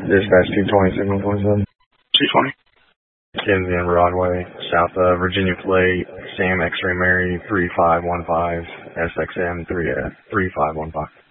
Dispatch 220, signal 27. 220. Kensian Broadway, south of Virginia Plate, Sam X-Ray Mary 3515, SXM 3515.